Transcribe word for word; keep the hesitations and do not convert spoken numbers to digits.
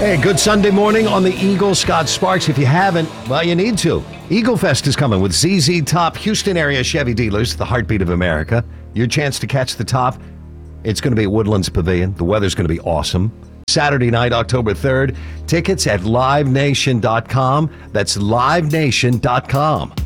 Hey, good Sunday morning on the Eagle. Scott Sparks. If you haven't, well, you need to. Eagle Fest is coming with Z Z Top, Houston area Chevy dealers, the heartbeat of America. Your chance to catch the top. It's going to be at Woodlands Pavilion. The weather's going to be awesome. Saturday night, October third. Tickets at live nation dot com. That's live nation dot com.